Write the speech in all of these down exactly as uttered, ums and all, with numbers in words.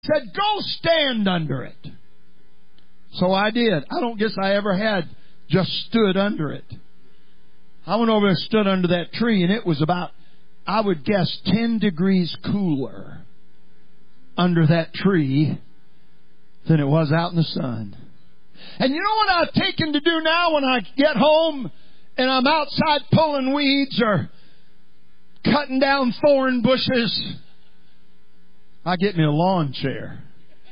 said, go stand under it. So I did. I don't guess I ever had just stood under it. I went over and stood under that tree, and it was about, I would guess, ten degrees cooler under that tree than it was out in the sun. And you know what I've taken to do now when I get home and I'm outside pulling weeds or cutting down thorn bushes? I get me a lawn chair.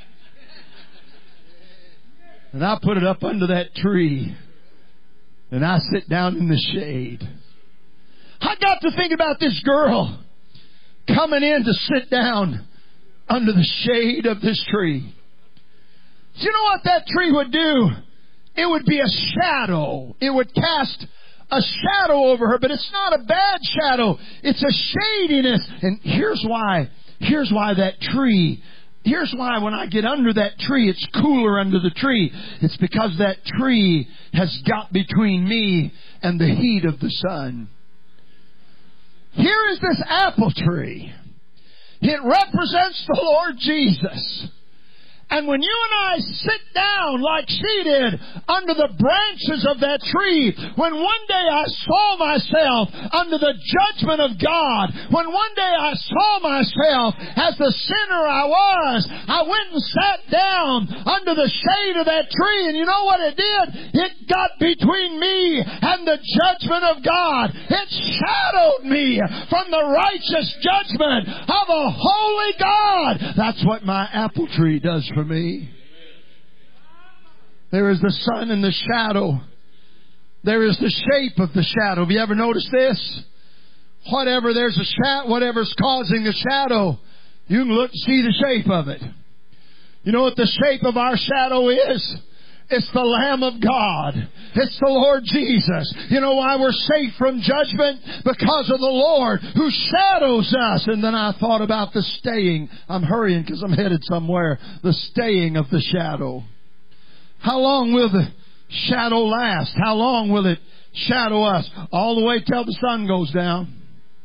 And I put it up under that tree. And I sit down in the shade. I got to think about this girl coming in to sit down under the shade of this tree. Do you know what that tree would do? It would be a shadow. It would cast a shadow over her, but it's not a bad shadow. It's a shadiness. And here's why. Here's why that tree, here's why when I get under that tree, it's cooler under the tree. It's because that tree has got between me and the heat of the sun. Here is this apple tree. It represents the Lord Jesus. And when you and I sit down like she did under the branches of that tree, when one day I saw myself under the judgment of God, when one day I saw myself as the sinner I was, I went and sat down under the shade of that tree, and you know what it did? It got between me and the judgment of God. It shadowed me from the righteous judgment of a holy God. That's what my apple tree does for me. There is the sun and the shadow. There is the shape of the shadow. Have you ever noticed this? Whatever there's a shadow, whatever's causing the shadow, you can look and see the shape of it. You know what the shape of our shadow is? It's the Lamb of God. It's the Lord Jesus. You know why we're safe from judgment? Because of the Lord who shadows us. And then I thought about the staying. I'm hurrying because I'm headed somewhere. The staying of the shadow. How long will the shadow last? How long will it shadow us? All the way till the sun goes down.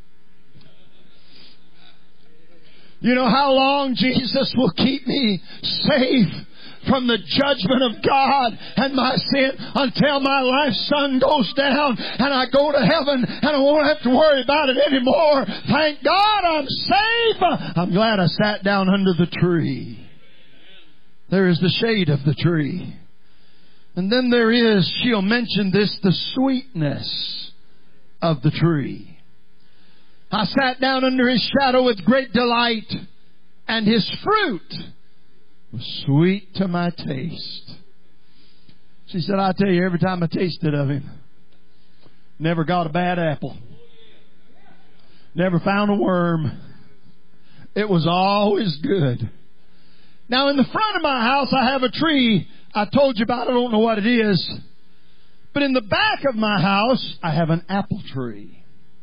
You know how long Jesus will keep me safe from the judgment of God and my sin until my life's sun goes down and I go to heaven and I won't have to worry about it anymore. Thank God I'm safe. I'm glad I sat down under the tree. There is the shade of the tree. And then there is, she'll mention this, the sweetness of the tree. I sat down under His shadow with great delight, and His fruit was sweet to my taste. She said, I tell you, every time I tasted of Him, never got a bad apple. Never found a worm. It was always good. Now in the front of my house I have a tree I told you about. I don't know what it is. But in the back of my house I have an apple tree.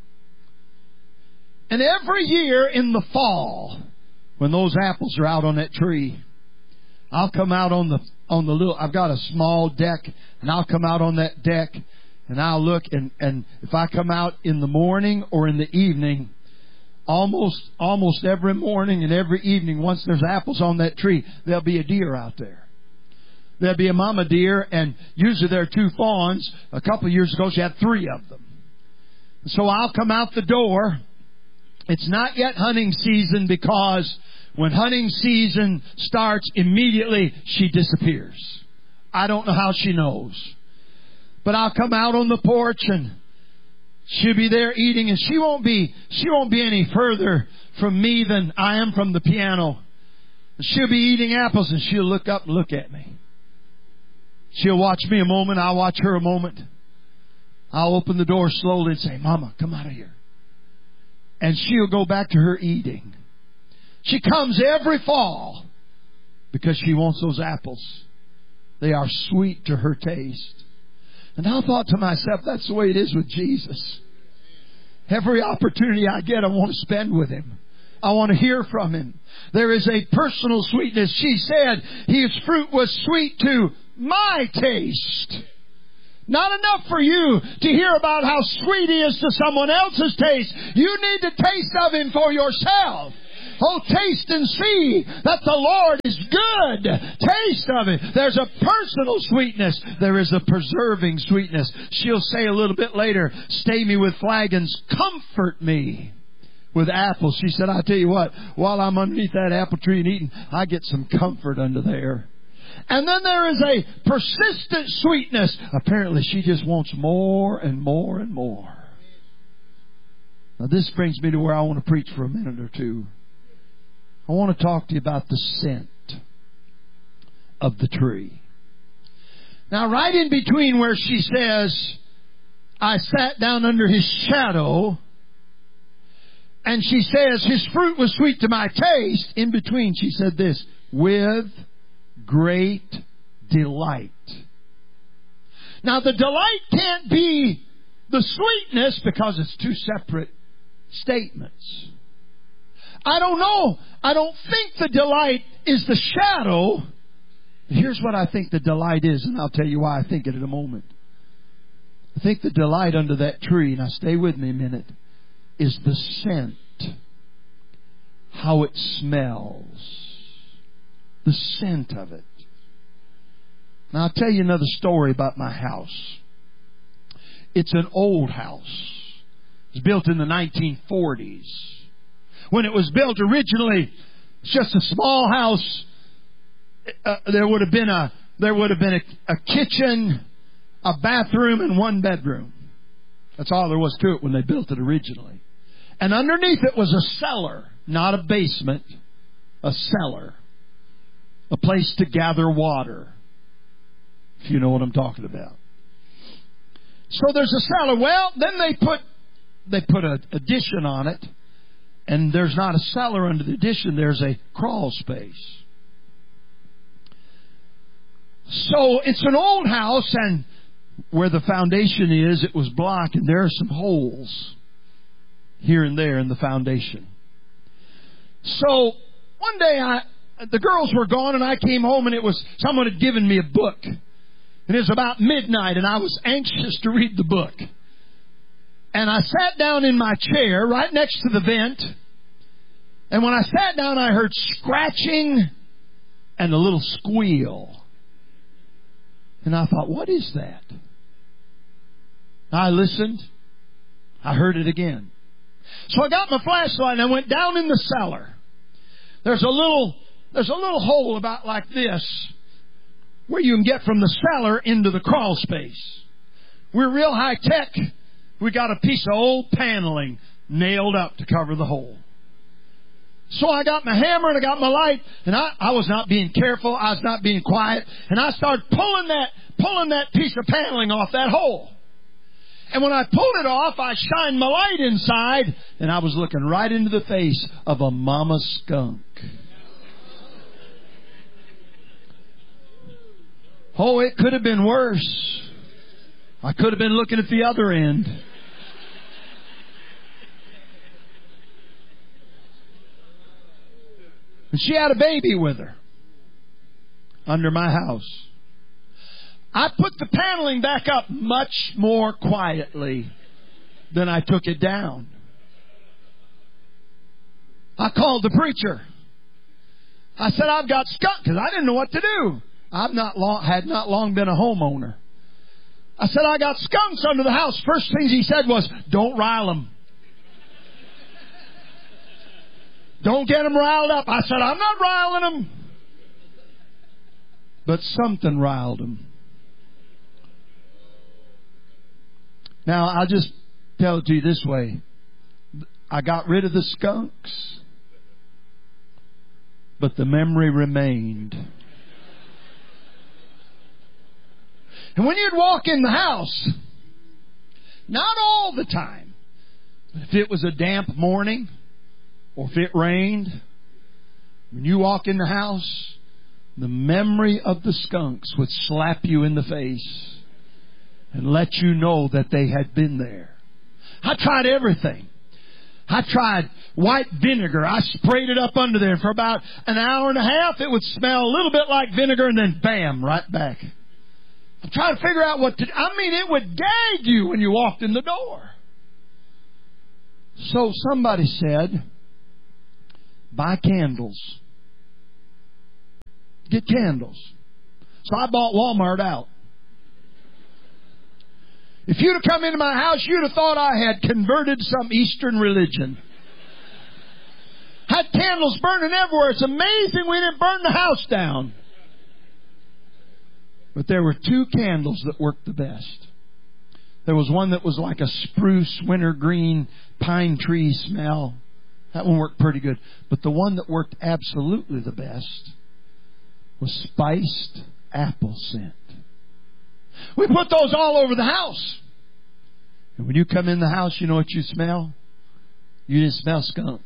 And every year in the fall, when those apples are out on that tree, I'll come out on the on the little, I've got a small deck, and I'll come out on that deck and I'll look, and, and if I come out in the morning or in the evening, almost almost every morning and every evening, once there's apples on that tree, there'll be a deer out there. There'll be a mama deer, and usually there are two fawns. A couple of years ago she had three of them. So I'll come out the door. It's not yet hunting season, because when hunting season starts, immediately she disappears. I don't know how she knows. But I'll come out on the porch and she'll be there eating, and she won't be she won't be any further from me than I am from the piano. She'll be eating apples, and she'll look up and look at me. She'll watch me a moment, I'll watch her a moment. I'll open the door slowly and say, Mama, come out of here. And she'll go back to her eating. She comes every fall because she wants those apples. They are sweet to her taste. And I thought to myself, that's the way it is with Jesus. Every opportunity I get, I want to spend with Him. I want to hear from Him. There is a personal sweetness. She said His fruit was sweet to my taste. Not enough for you to hear about how sweet He is to someone else's taste. You need to taste of Him for yourself. Oh, taste and see that the Lord is good. Taste of it. There's a personal sweetness. There is a preserving sweetness. She'll say a little bit later, stay me with flagons, comfort me with apples. She said, I tell you what, while I'm underneath that apple tree and eating, I get some comfort under there. And then there is a persistent sweetness. Apparently she just wants more and more and more. Now this brings me to where I want to preach for a minute or two. I want to talk to you about the scent of the tree. Now right in between where she says, I sat down under his shadow, and she says, his fruit was sweet to my taste. In between she said this, with great delight. Now the delight can't be the sweetness because it's two separate statements. I don't know. I don't think the delight is the shadow. Here's what I think the delight is, and I'll tell you why I think it in a moment. I think the delight under that tree, now stay with me a minute, is the scent. How it smells. The scent of it. Now I'll tell you another story about my house. It's an old house. It was built in the nineteen forties. When it was built originally, it's just a small house. Uh, there would have been a there would have been a, a kitchen, a bathroom, and one bedroom. That's all there was to it when they built it originally. And underneath it was a cellar, not a basement, a cellar, a place to gather water. If you know what I'm talking about. So there's a cellar. Well, then they put they put a addition on it. And there's not a cellar under the addition. There's a crawl space. So it's an old house, and where the foundation is, it was block, and there are some holes here and there in the foundation. So one day I, the girls were gone, and I came home, and it was someone had given me a book. And it was about midnight, and I was anxious to read the book. And I sat down in my chair right next to the vent. And when I sat down, I heard scratching and a little squeal. And I thought, what is that? I listened. I heard it again. So I got my flashlight and I went down in the cellar. There's a little, there's a little hole about like this where you can get from the cellar into the crawl space. We're real high tech. We got a piece of old paneling nailed up to cover the hole. So I got my hammer and I got my light, and I, I was not being careful. I was not being quiet. And I started pulling that, pulling that piece of paneling off that hole. And when I pulled it off, I shined my light inside, and I was looking right into the face of a mama skunk. Oh, it could have been worse. I could have been looking at the other end. And she had a baby with her under my house. I put the paneling back up much more quietly than I took it down. I called the preacher. I said, I've got skunk, because I didn't know what to do. I've not long, had not long been a homeowner. I said, I got skunks under the house. First things he said was, don't rile them. Don't get them riled up. I said, I'm not riling them. But something riled them. Now, I'll just tell it to you this way. I got rid of the skunks, but the memory remained. And when you'd walk in the house, not all the time, but if it was a damp morning, or if it rained, when you walk in the house, the memory of the skunks would slap you in the face and let you know that they had been there. I tried everything. I tried white vinegar. I sprayed it up under there for about an hour and a half. It would smell a little bit like vinegar, and then bam, right back. I'm trying to figure out what to do. I mean, it would gag you when you walked in the door. So somebody said, Buy candles. Get candles. So I bought Walmart out. If you'd have come into my house, you'd have thought I had converted some Eastern religion. Had candles burning everywhere. It's amazing we didn't burn the house down. But there were two candles that worked the best. There was one that was like a spruce, wintergreen, pine tree smell. That one worked pretty good. But the one that worked absolutely the best was spiced apple scent. We put those all over the house. And when you come in the house, you know what you smell? You didn't smell skunk.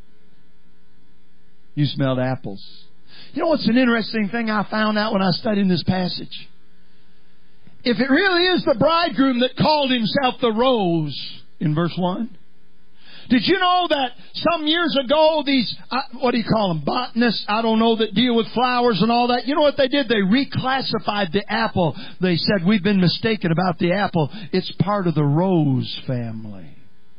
You smelled apples. You know what's an interesting thing I found out when I studied this passage? If it really is the bridegroom that called himself the rose in verse one, did you know that some years ago these, uh, what do you call them, botanists, I don't know, that deal with flowers and all that, you know what they did? They reclassified the apple. They said, we've been mistaken about the apple. It's part of the rose family.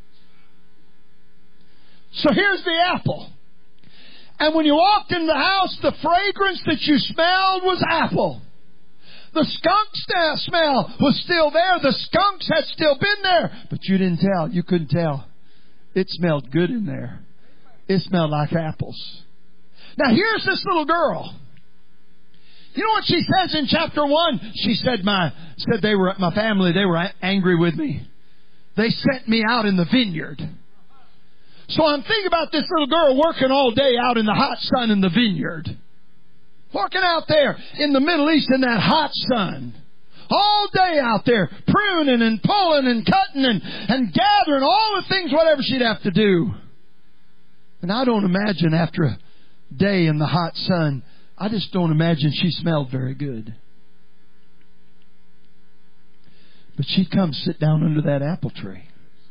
So here's the apple. And when you walked in the house, the fragrance that you smelled was apple. The skunk smell was still there. The skunks had still been there. But you didn't tell. You couldn't tell. It smelled good in there. It smelled like apples. Now here's this little girl. You know what she says in chapter one? She said, "My said they were my family. They were angry with me. They sent me out in the vineyard." So I'm thinking about this little girl working all day out in the hot sun in the vineyard, working out there in the Middle East in that hot sun. All day out there, pruning and pulling and cutting and, and gathering all the things, whatever she'd have to do. And I don't imagine after a day in the hot sun, I just don't imagine she smelled very good. But she'd come sit down under that apple tree.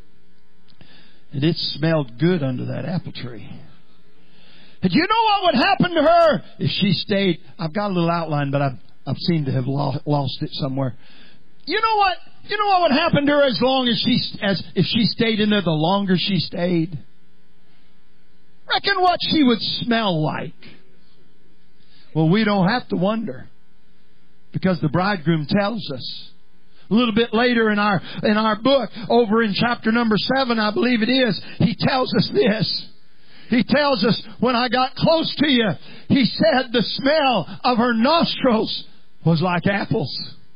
And it smelled good under that apple tree. And you know what would happen to her if she stayed? I've got a little outline, but I've I've seemed to have lost it somewhere. You know what? You know what would happen to her as long as she, as if she stayed in there, the longer she stayed? Reckon what she would smell like. Well, we don't have to wonder, because the bridegroom tells us. A little bit later in our in our book, over in chapter number seven, I believe it is, he tells us this. He tells us, when I got close to you, he said the smell of her nostrils was like apples.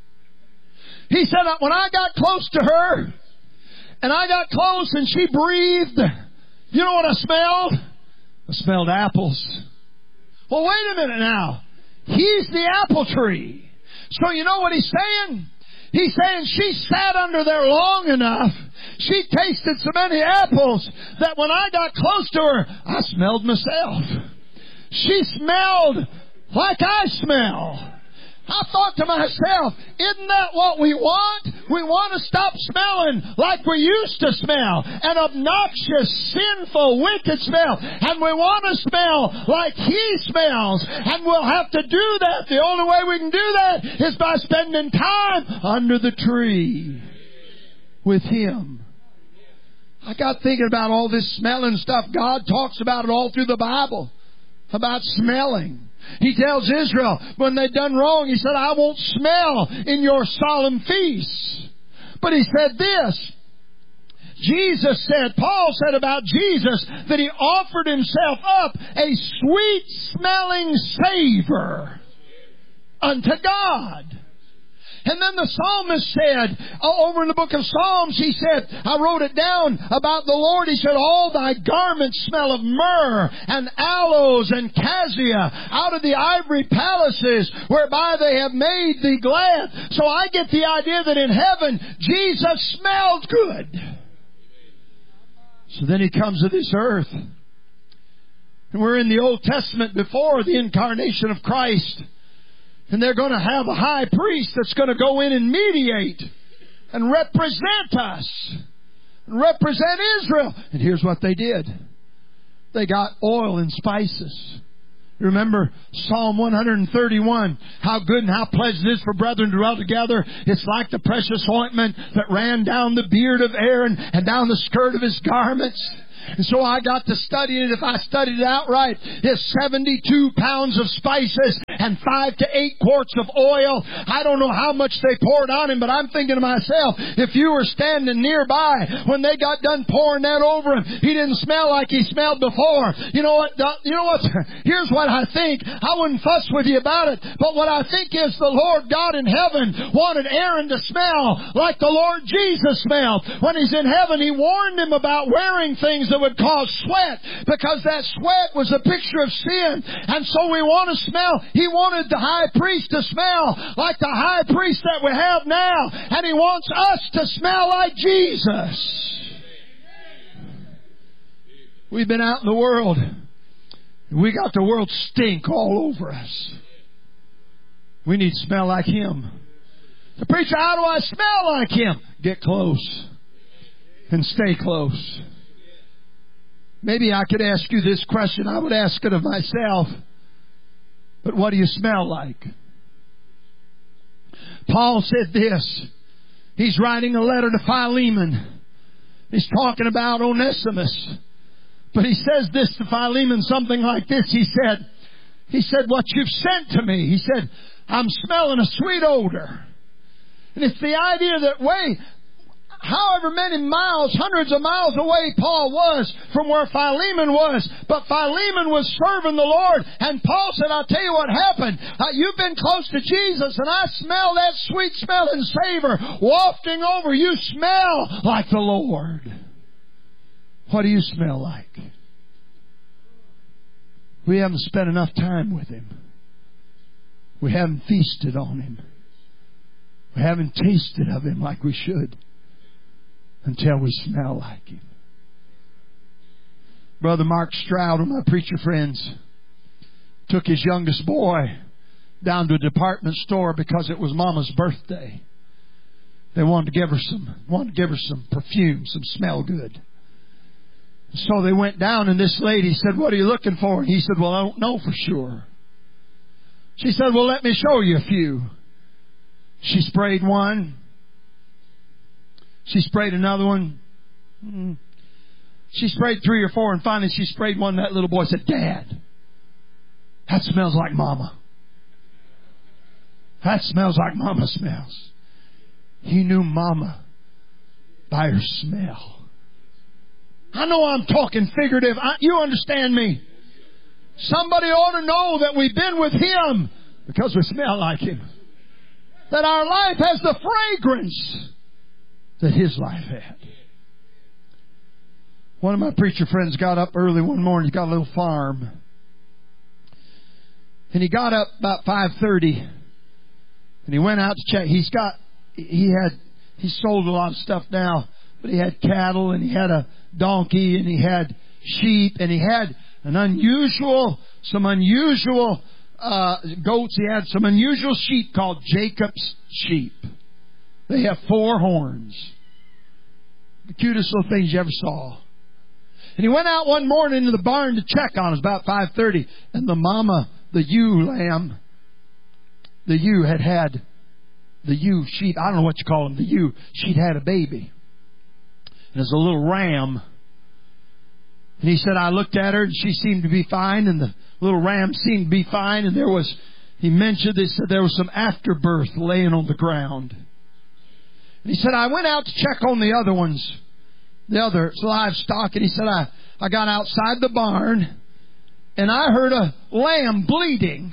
He said when I got close to her, and I got close and she breathed, you know what I smelled? I smelled apples. Well, wait a minute now. He's the apple tree. So you know what he's saying? He's saying she sat under there long enough. She tasted so many apples that when I got close to her, I smelled myself. She smelled like I smell. I thought to myself, isn't that what we want? We want to stop smelling like we used to smell. An obnoxious, sinful, wicked smell. And we want to smell like He smells. And we'll have to do that. The only way we can do that is by spending time under the tree with Him. I got thinking about all this smelling stuff. God talks about it all through the Bible. About smelling. He tells Israel, when they'd done wrong, He said, I won't smell in your solemn feasts. But He said this. Jesus said, Paul said about Jesus, that He offered Himself up a sweet-smelling savor unto God. And then the psalmist said, over in the book of Psalms, he said, I wrote it down about the Lord. He said, all thy garments smell of myrrh and aloes and cassia out of the ivory palaces whereby they have made thee glad. So I get the idea that in heaven, Jesus smelled good. So then He comes to this earth. And we're in the Old Testament before the incarnation of Christ. And they're going to have a high priest that's going to go in and mediate and represent us. And represent Israel. And here's what they did. They got oil and spices. Remember Psalm one thirty-one. How good and how pleasant it is for brethren to dwell together. It's like the precious ointment that ran down the beard of Aaron and down the skirt of his garments. And so I got to study it. If I studied it outright, it's seventy-two pounds of spices and five to eight quarts of oil. I don't know how much they poured on him, but I'm thinking to myself, if you were standing nearby when they got done pouring that over him, he didn't smell like he smelled before. You know what? You know what? Here's what I think. I wouldn't fuss with you about it, but what I think is the Lord God in heaven wanted Aaron to smell like the Lord Jesus smelled. When He's in heaven, He warned him about wearing things that would cause sweat, because that sweat was a picture of sin. And so we want to smell. He wanted the high priest to smell like the high priest that we have now, and He wants us to smell like Jesus. We've been out in the world. We got the world stink all over us. We need to smell like Him. The preacher, how do I smell like Him? Get close and stay close. Maybe I could ask you this question. I would ask it of myself. But what do you smell like? Paul said this. He's writing a letter to Philemon. He's talking about Onesimus. But he says this to Philemon, something like this. He said, he said, what you've sent to me. He said, I'm smelling a sweet odor. And it's the idea that way, however many miles, hundreds of miles away Paul was from where Philemon was. But Philemon was serving the Lord. And Paul said, I'll tell you what happened. Uh, you've been close to Jesus, and I smell that sweet smelling savor wafting over. You smell like the Lord. What do you smell like? We haven't spent enough time with Him. We haven't feasted on Him. We haven't tasted of Him like we should until we smell like Him. Brother Mark Stroud, one of my preacher friends, took his youngest boy down to a department store because it was Mama's birthday. They wanted to give her some, wanted to give her some perfume, some smell good. So they went down, and this lady said, what are you looking for? And he said, well, I don't know for sure. She said, well, let me show you a few. She sprayed one. She sprayed another one. She sprayed three or four, and finally she sprayed one. That little boy said, Dad, that smells like Mama. That smells like Mama smells. He knew Mama by her smell. I know I'm talking figurative. I, you understand me? Somebody ought to know that we've been with Him because we smell like Him. That our life has the fragrance that His life had. One of my preacher friends got up early one morning. He's got a little farm. And he got up about five thirty. And he went out to check. He's got, he had, he sold a lot of stuff now. But he had cattle, and he had a donkey, and he had sheep, and he had an unusual, some unusual uh, goats. He had some unusual sheep called Jacob's sheep. They have four horns. The cutest little things you ever saw. And he went out one morning into the barn to check on it. It was about five thirty. And the mama, the ewe lamb, the ewe had had, the ewe sheep, I don't know what you call them, the ewe, she'd had a baby. And there's a little ram. And he said, I looked at her, and she seemed to be fine, and the little ram seemed to be fine, and there was, he mentioned, they said there was some afterbirth laying on the ground. And he said, I went out to check on the other ones, the other livestock, and he said, I, I got outside the barn, and I heard a lamb bleeding.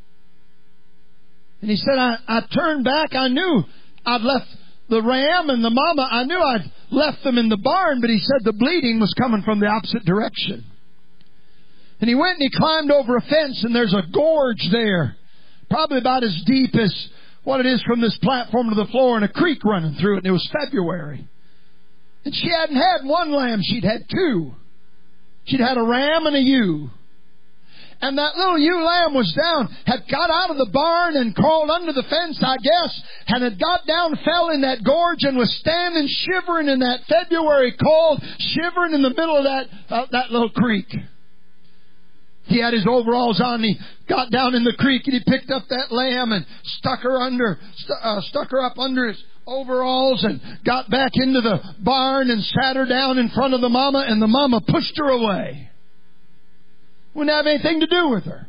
And he said, I, I turned back, I knew I'd left the ram and the mama, I knew I'd left them in the barn, but he said the bleeding was coming from the opposite direction. And he went and he climbed over a fence, and there's a gorge there, probably about as deep as what it is from this platform to the floor, and a creek running through it, and it was February. And she hadn't had one lamb, she'd had two. She'd had a ram and a ewe. And that little ewe lamb was down, had got out of the barn and crawled under the fence, I guess, and had got down, fell in that gorge, and was standing shivering in that February cold, shivering in the middle of that, uh, that little creek. He had his overalls on, and he got down in the creek, and he picked up that lamb and stuck her under, st- uh, stuck her up under his overalls and got back into the barn and sat her down in front of the mama, and the mama pushed her away. Wouldn't have anything to do with her.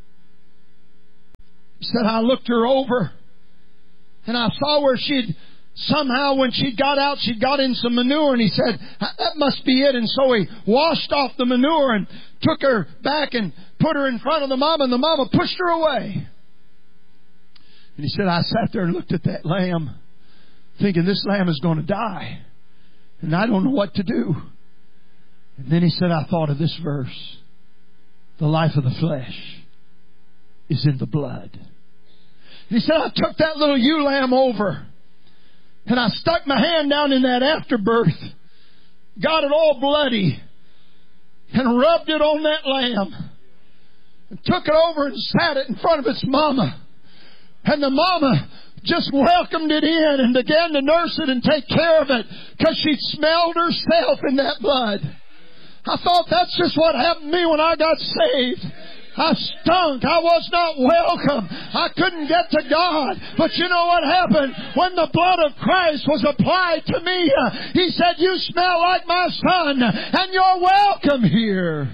He said, I looked her over and I saw where she'd somehow, when she got out, she got in some manure, and he said, that must be it. And so he washed off the manure and took her back and put her in front of the mama, and the mama pushed her away. And he said, I sat there and looked at that lamb, thinking this lamb is going to die, and I don't know what to do. And then he said, I thought of this verse. The life of the flesh is in the blood. And he said, I took that little ewe lamb over, and I stuck my hand down in that afterbirth, got it all bloody, and rubbed it on that lamb, and took it over and sat it in front of its mama. And the mama just welcomed it in and began to nurse it and take care of it, because she smelled herself in that blood. I thought, that's just what happened to me when I got saved. I stunk. I was not welcome. I couldn't get to God. But you know what happened? When the blood of Christ was applied to me, uh, He said, you smell like my son, and you're welcome here.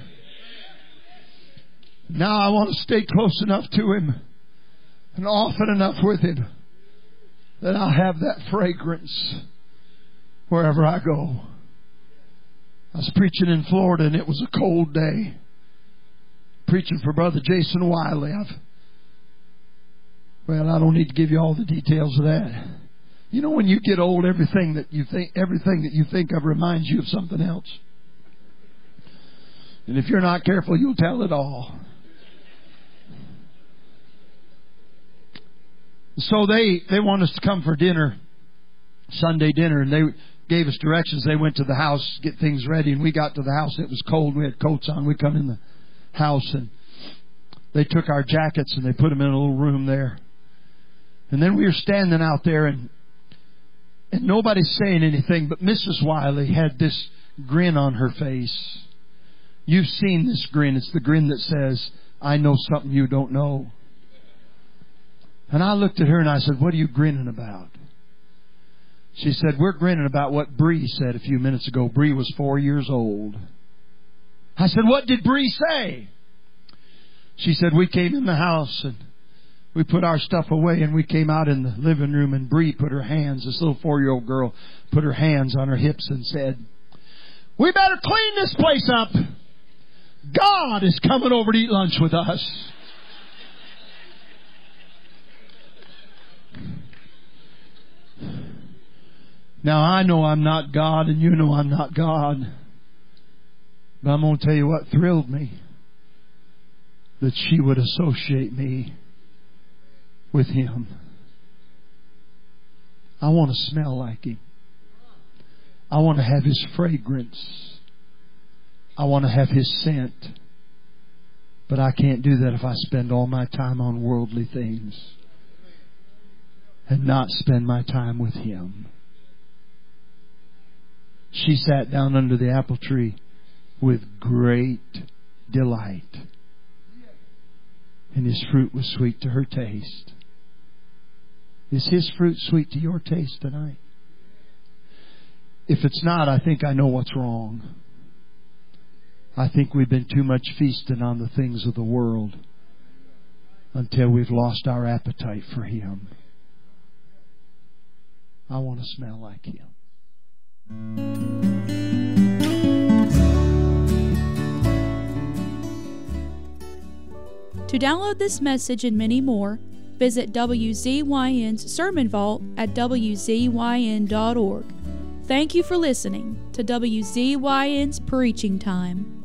Now I want to stay close enough to Him and often enough with Him that I'll have that fragrance wherever I go. I was preaching in Florida, and it was a cold day. Preaching for Brother Jason Wiley. I've, well, I don't need to give you all the details of that. You know, when you get old, everything that you think, everything that you think of reminds you of something else. And if you're not careful, you'll tell it all. So they, they want us to come for dinner, Sunday dinner, and they gave us directions. They went to the house, get things ready, and we got to the house. It was cold. We had coats on. We come in the house, and they took our jackets and they put them in a little room there. And then we were standing out there, and and nobody's saying anything, but Missus Wiley had this grin on her face. You've seen this grin. It's the grin that says, I know something you don't know. And I looked at her and I said, what are you grinning about? She said, we're grinning about what Bree said a few minutes ago. Bree was four years old. I said, what did Bree say? She said, we came in the house and we put our stuff away, and we came out in the living room, and Bree put her hands, this little four-year-old girl, put her hands on her hips and said, we better clean this place up. God is coming over to eat lunch with us. Now, I know I'm not God, and you know I'm not God. But I'm going to tell you what thrilled me. That she would associate me with Him. I want to smell like Him. I want to have His fragrance. I want to have His scent. But I can't do that if I spend all my time on worldly things and not spend my time with Him. She sat down under the apple tree with great delight. And His fruit was sweet to her taste. Is His fruit sweet to your taste tonight? If it's not, I think I know what's wrong. I think we've been too much feasting on the things of the world until we've lost our appetite for Him. I want to smell like Him. To download this message and many more, visit W Z Y N's Sermon Vault at W Z Y N dot org. Thank you for listening to W Z Y N's Preaching Time.